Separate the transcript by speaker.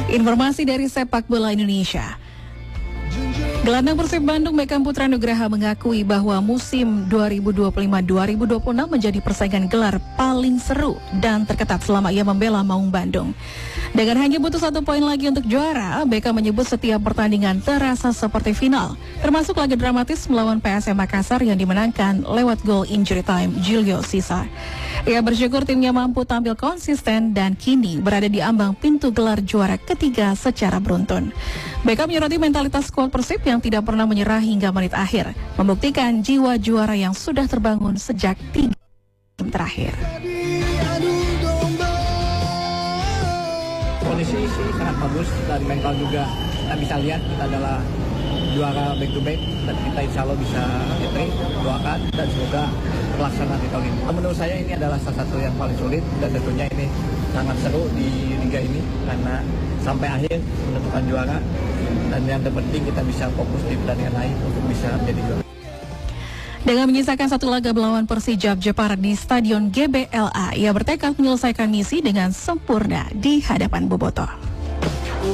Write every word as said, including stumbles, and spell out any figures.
Speaker 1: Informasi dari sepak bola Indonesia. Gelandang Persib Bandung Beckham Putra Nugraha mengakui bahwa musim dua ribu dua puluh lima dua ribu dua puluh enam menjadi persaingan gelar paling seru dan terketat selama ia membela Maung Bandung. Dengan hanya butuh satu poin lagi untuk juara, Beckham menyebut setiap pertandingan terasa seperti final, termasuk laga dramatis melawan P S M Makassar yang dimenangkan lewat gol injury time Julio Cesar. Ia bersyukur timnya mampu tampil konsisten dan kini berada di ambang pintu gelar juara ketiga secara beruntun. Beckham menyoroti mentalitas skuad Persib yang tidak pernah menyerah hingga menit akhir, membuktikan jiwa juara yang sudah terbangun sejak tiga game terakhir.
Speaker 2: Kondisi sih sangat bagus dan mental juga. Kita bisa lihat kita adalah juara back to back dan kita insya Allah bisa hat-trick, doakan dan semoga terlaksana di tahun ini. Menurut saya ini adalah salah satu yang paling sulit dan tentunya ini sangat seru di liga ini karena sampai akhir menentukan juara dan yang terpenting kita bisa fokus di pertandingan lain untuk bisa menjadi juara.
Speaker 1: Dengan menyisakan satu laga melawan Persijap Jepara di Stadion G B L A, ia bertekad menyelesaikan misi dengan sempurna di hadapan Bobotoh.